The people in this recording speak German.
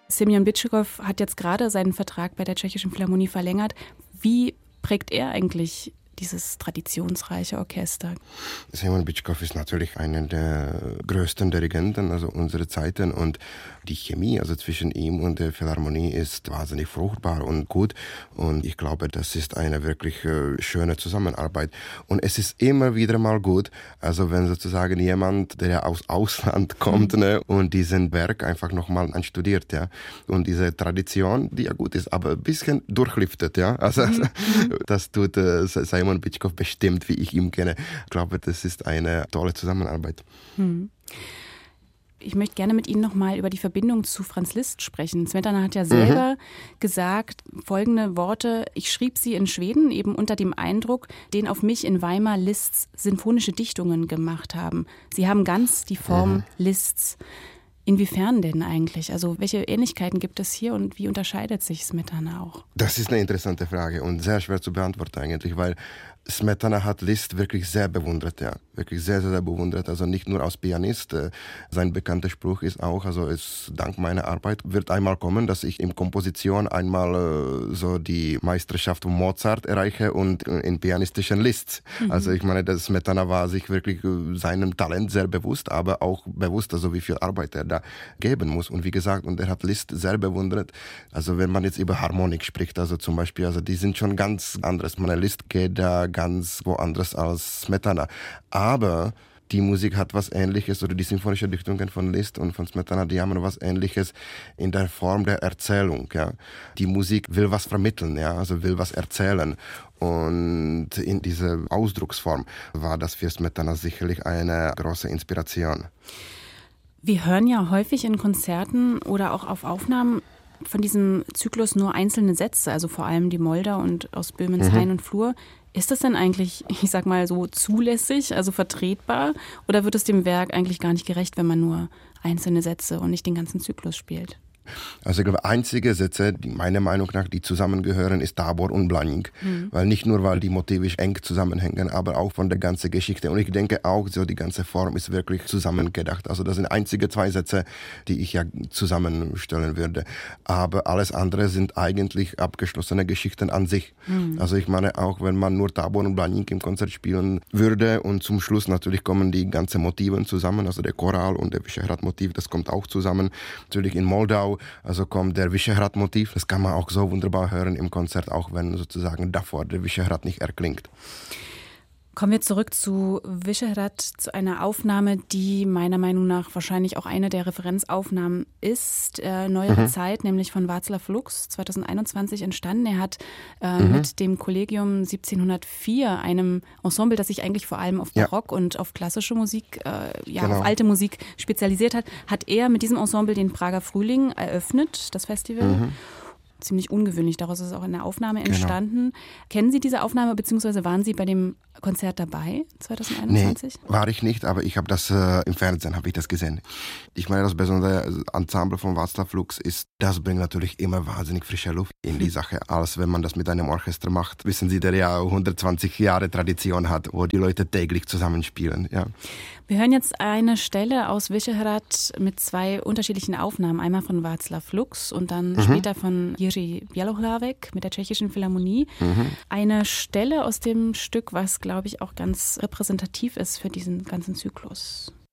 Semjon Bitschikow hat jetzt gerade seinen Vertrag bei der Tschechischen Philharmonie verlängert. Wie prägt er eigentlich dieses traditionsreiche Orchester? Semjon Bitschikow ist natürlich einer der größten Dirigenten, also unserer Zeiten, und die Chemie also zwischen ihm und der Philharmonie ist wahnsinnig fruchtbar und gut, und ich glaube, das ist eine wirklich schöne Zusammenarbeit, und es ist immer wieder mal gut, also wenn sozusagen jemand, der aus Ausland kommt, ne, und diesen Werk einfach nochmal anstudiert, ja, und diese Tradition, die ja gut ist, aber ein bisschen durchlüftet, ja, also das tut Semjon Bitschikow bestimmt, wie ich ihn kenne. Ich glaube, das ist eine tolle Zusammenarbeit. Ich möchte gerne mit Ihnen nochmal über die Verbindung zu Franz Liszt sprechen. Smetana hat ja selber gesagt, folgende Worte: Ich schrieb sie in Schweden eben unter dem Eindruck, den auf mich in Weimar Liszts sinfonische Dichtungen gemacht haben. Sie haben ganz die Form Liszts. Inwiefern denn eigentlich? Also welche Ähnlichkeiten gibt es hier und wie unterscheidet sich Smetana auch? Das ist eine interessante Frage und sehr schwer zu beantworten eigentlich, weil Smetana hat Liszt wirklich sehr bewundert, ja. Wirklich sehr, sehr, sehr bewundert. Also nicht nur als Pianist. Sein bekannter Spruch ist auch, also es dank meiner Arbeit wird einmal kommen, dass ich in Komposition einmal so die Meisterschaft von Mozart erreiche und in pianistischen Liszt. Also ich meine, dass Smetana war sich wirklich seinem Talent sehr bewusst, aber auch bewusst, also wie viel Arbeit er da geben muss. Und wie gesagt, und er hat Liszt sehr bewundert. Also wenn man jetzt über Harmonik spricht, also zum Beispiel, also die sind schon ganz anderes. Meine Liszt geht da ganz woanders als Smetana. Aber die Musik hat was Ähnliches, oder die symphonische Dichtungen von Liszt und von Smetana, die haben was Ähnliches in der Form der Erzählung. Ja. Die Musik will was vermitteln, ja, also will was erzählen. Und in dieser Ausdrucksform war das für Smetana sicherlich eine große Inspiration. Wir hören ja häufig in Konzerten oder auch auf Aufnahmen von diesem Zyklus nur einzelne Sätze, also vor allem die Moldau und aus Böhmens Hain und Flur. Ist das denn eigentlich, ich sag mal so, zulässig, also vertretbar? Oder wird es dem Werk eigentlich gar nicht gerecht, wenn man nur einzelne Sätze und nicht den ganzen Zyklus spielt? Also ich glaube, einzige Sätze, die meiner Meinung nach, die zusammengehören, ist Tabor und Blaník. Weil nicht nur, weil die motivisch eng zusammenhängen, aber auch von der ganzen Geschichte. Und ich denke auch, so die ganze Form ist wirklich zusammengedacht. Also das sind einzige 2 Sätze, die ich ja zusammenstellen würde. Aber alles andere sind eigentlich abgeschlossene Geschichten an sich. Also ich meine, auch wenn man nur Tabor und Blaník im Konzert spielen würde und zum Schluss natürlich kommen die ganzen Motiven zusammen, also der Choral und der Vyšehrad-Motiv, das kommt auch zusammen. Natürlich in Moldau, also kommt der Vyšehrad-Motiv. Das kann man auch so wunderbar hören im Konzert, auch wenn sozusagen davor der Vyšehrad nicht erklingt. Kommen wir zurück zu Vyšehrad, zu einer Aufnahme, die meiner Meinung nach wahrscheinlich auch eine der Referenzaufnahmen ist, neuere Zeit, nämlich von Václav Lux, 2021 entstanden. Er hat mit dem Collegium 1704, einem Ensemble, das sich eigentlich vor allem auf Barock und auf klassische Musik, auf alte Musik spezialisiert hat, hat er mit diesem Ensemble den Prager Frühling eröffnet, das Festival. Ziemlich ungewöhnlich, daraus ist auch eine Aufnahme entstanden. Kennen Sie diese Aufnahme, beziehungsweise waren Sie bei dem Konzert dabei 2021? Nee, war ich nicht, aber ich habe das im Fernsehen habe ich das gesehen. Ich meine, das besondere Ensemble von Václav Lux ist, das bringt natürlich immer wahnsinnig frische Luft in die Sache, als wenn man das mit einem Orchester macht. Wissen Sie, der ja 120 Jahre Tradition hat, wo die Leute täglich zusammenspielen. Ja. Wir hören jetzt eine Stelle aus Vyšehrad mit 2 unterschiedlichen Aufnahmen. Einmal von Václav Lux und dann später von Jiří Bělohlavek mit der Tschechischen Philharmonie. Eine Stelle aus dem Stück, was, glaube ich, auch ganz repräsentativ ist für diesen ganzen Zyklus.